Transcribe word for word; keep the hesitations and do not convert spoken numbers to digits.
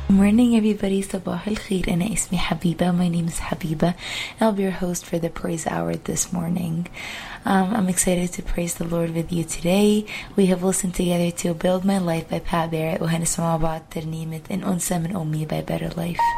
Good morning, everybody. Sabah al khair. Ana ismi Habiba. My name is Habiba. I'll be your host for the Praise Hour this morning. Um, I'm excited to praise the Lord with you today. We have listened together to Build My Life by Pat Barrett وهنسمع بعض ترنيمة إن أنثى من أمي by Better Life.